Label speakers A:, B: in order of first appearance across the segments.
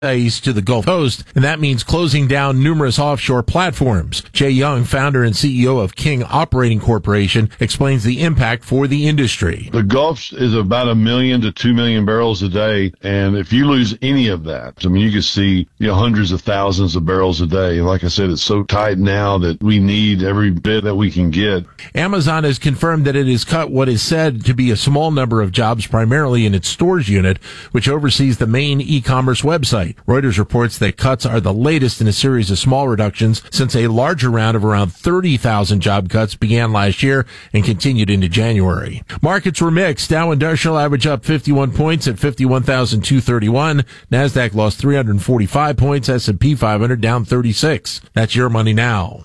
A: to the Gulf Coast, and that means closing down numerous offshore platforms. Jay Young, founder and CEO of King Operating Corporation, explains the impact for the industry.
B: The Gulf is about 1 million to 2 million barrels a day, and if you lose any of that, I mean, you could see hundreds of thousands of barrels a day. Like I said, it's so tight now that we need every bit that we can get.
A: Amazon has confirmed that it has cut what is said to be a small number of jobs, primarily in its stores unit, which oversees the main e-commerce website. Reuters reports that cuts are the latest in a series of small reductions since a larger round of around 30,000 job cuts began last year and continued into January. Markets were mixed. Dow Industrial average up 51 points at 51,231. NASDAQ lost 345 points. S&P 500 down 36. That's your money now.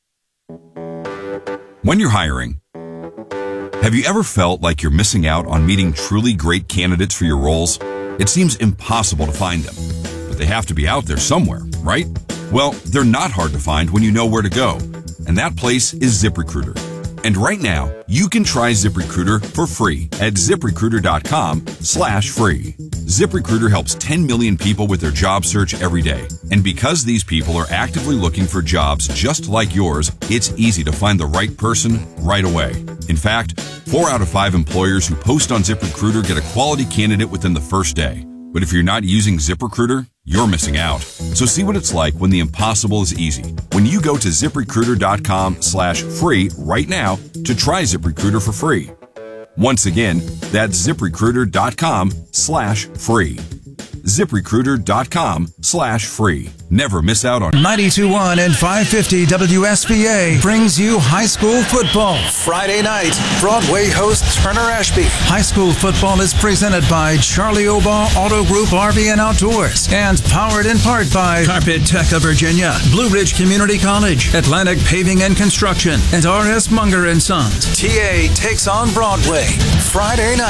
C: When you're hiring, have you ever felt like you're missing out on meeting truly great candidates for your roles? It seems impossible to find them, but they have to be out there somewhere, right? Well, they're not hard to find when you know where to go, and that place is ZipRecruiter. And right now, you can try ZipRecruiter for free at ZipRecruiter.com/free. ZipRecruiter helps 10 million people with their job search every day. And because these people are actively looking for jobs just like yours, it's easy to find the right person right away. In fact, 4 out of 5 employers who post on ZipRecruiter get a quality candidate within the first day. But if you're not using ZipRecruiter, you're missing out. So see what it's like when the impossible is easy. When you go to ZipRecruiter.com/free right now to try ZipRecruiter for free. Once again, that's ZipRecruiter.com/free. ZipRecruiter.com/free. Never miss out on
D: 92.1 and 550 WSBA brings you high school football. Friday night, Broadway hosts Turner Ashby. High school football is presented by Charlie Obaugh Auto Group RV and Outdoors and powered in part by Carpet Tech of Virginia, Blue Ridge Community College, Atlantic Paving and Construction, and R.S. Munger & Sons. TA takes on Broadway Friday night.